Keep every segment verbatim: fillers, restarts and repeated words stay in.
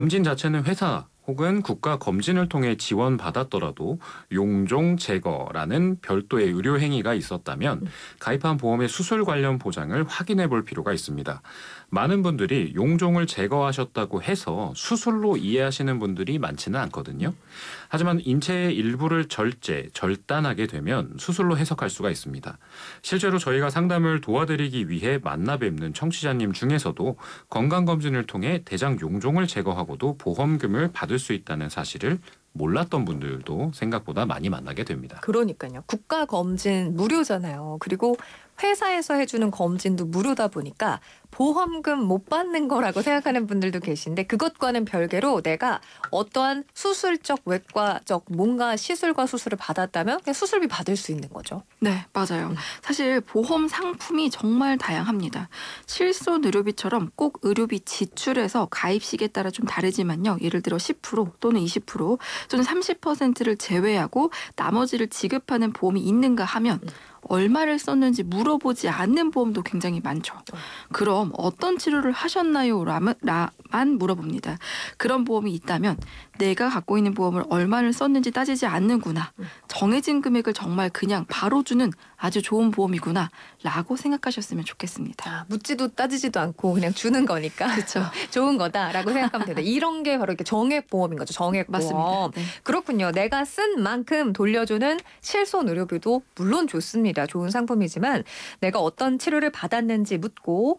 검진 자체는 회사 혹은 국가 검진을 통해 지원받았더라도 용종 제거라는 별도의 의료 행위가 있었다면 가입한 보험의 수술 관련 보장을 확인해 볼 필요가 있습니다. 많은 분들이 용종을 제거하셨다고 해서 수술로 이해하시는 분들이 많지는 않거든요. 하지만 인체의 일부를 절제, 절단하게 되면 수술로 해석할 수가 있습니다. 실제로 저희가 상담을 도와드리기 위해 만나 뵙는 청취자님 중에서도 건강검진을 통해 대장 용종을 제거하고도 보험금을 받을 수 있다는 사실을 몰랐던 분들도 생각보다 많이 만나게 됩니다. 그러니까요. 국가 검진 무료잖아요. 그리고 회사에서 해주는 검진도 무료다 보니까 보험금 못 받는 거라고 생각하는 분들도 계신데 그것과는 별개로 내가 어떠한 수술적, 외과적 뭔가 시술과 수술을 받았다면 그냥 수술비 받을 수 있는 거죠. 네, 맞아요. 음. 사실 보험 상품이 정말 다양합니다. 실손 의료비처럼 꼭 의료비 지출에서 가입식에 따라 좀 다르지만요. 예를 들어 십 퍼센트 또는 이십 퍼센트 또는 삼십 퍼센트를 제외하고 나머지를 지급하는 보험이 있는가 하면 음. 얼마를 썼는지 물어보지 않는 보험도 굉장히 많죠. 그럼 어떤 치료를 하셨나요? 라만, 라만 물어봅니다. 그런 보험이 있다면 내가 갖고 있는 보험을 얼마를 썼는지 따지지 않는구나. 정해진 금액을 정말 그냥 바로 주는 아주 좋은 보험이구나 라고 생각하셨으면 좋겠습니다. 아, 묻지도 따지지도 않고 그냥 주는 거니까 그렇죠. 좋은 거다라고 생각하면 된다. 이런 게 바로 이렇게 정액 보험인 거죠. 정액 보험. 맞습니다. 네. 그렇군요. 내가 쓴 만큼 돌려주는 실손 의료비도 물론 좋습니다. 좋은 상품이지만 내가 어떤 치료를 받았는지 묻고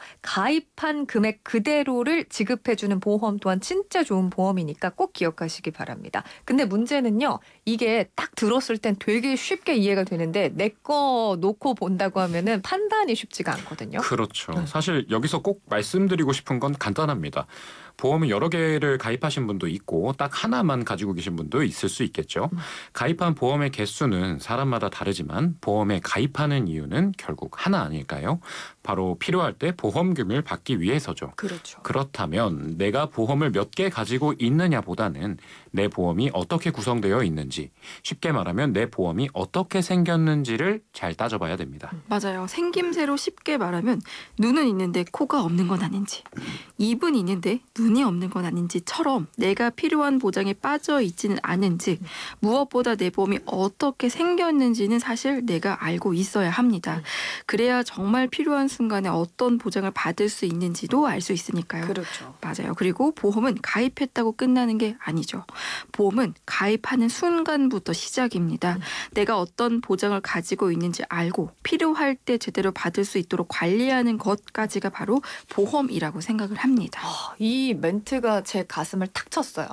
가입한 금액 그대로를 지급해주는 보험 또한 진짜 좋은 보험이니까 꼭 기억하시기 바랍니다. 근데 문제는요. 이게 딱 들었을 땐 되게 쉽게 이해가 되는데 내 거 놓고 본다고 하면은 판단이 쉽지가 않거든요. 그렇죠. 네. 사실 여기서 꼭 말씀드리고 싶은 건 간단합니다. 보험은 여러 개를 가입하신 분도 있고 딱 하나만 가지고 계신 분도 있을 수 있겠죠. 음. 가입한 보험의 개수는 사람마다 다르지만 보험에 가입하는 이유는 결국 하나 아닐까요? 바로 필요할 때 보험금을 받기 위해서죠. 그렇죠. 그렇다면 내가 보험을 몇 개 가지고 있느냐보다는 내 보험이 어떻게 구성되어 있는지, 쉽게 말하면 내 보험이 어떻게 생겼는지를 잘 따져봐야 됩니다. 맞아요. 생김새로 쉽게 말하면 눈은 있는데 코가 없는 건 아닌지, 입은 있는데 눈이 없는 건 아닌지처럼 내가 필요한 보장에 빠져 있지는 않은지, 무엇보다 내 보험이 어떻게 생겼는지는 사실 내가 알고 있어야 합니다. 그래야 정말 필요한 순간에 어떤 보장을 받을 수 있는지도 알 수 있으니까요. 그렇죠. 맞아요. 그리고 보험은 가입했다고 끝나는 게 아니죠. 보험은 가입하는 순간부터 시작입니다. 음. 내가 어떤 보장을 가지고 있는지 알고 필요할 때 제대로 받을 수 있도록 관리하는 것까지가 바로 보험이라고 생각을 합니다. 아, 이 멘트가 제 가슴을 탁 쳤어요.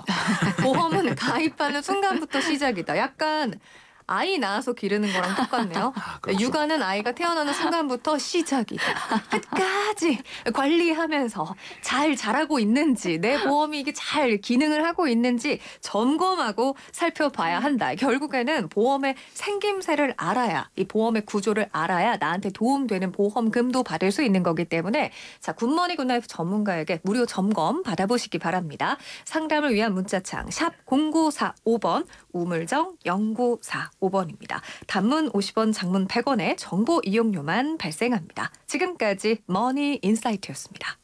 보험은 가입하는 순간부터 시작이다. 약간 아이 낳아서 기르는 거랑 똑같네요. 아, 그렇죠. 육아는 아이가 태어나는 순간부터 시작이다. 끝까지 관리하면서 잘 자라고 있는지 내 보험이 이게 잘 기능을 하고 있는지 점검하고 살펴봐야 한다. 결국에는 보험의 생김새를 알아야 이 보험의 구조를 알아야 나한테 도움되는 보험금도 받을 수 있는 거기 때문에 자 굿모닝 굿나잇 전문가에게 무료 점검 받아보시기 바랍니다. 상담을 위한 문자창 샵 공구사오 번 우물정 영구사오 번입니다. 단문 오십 원, 장문 백 원의 정보 이용료만 발생합니다. 지금까지 머니 인사이트였습니다.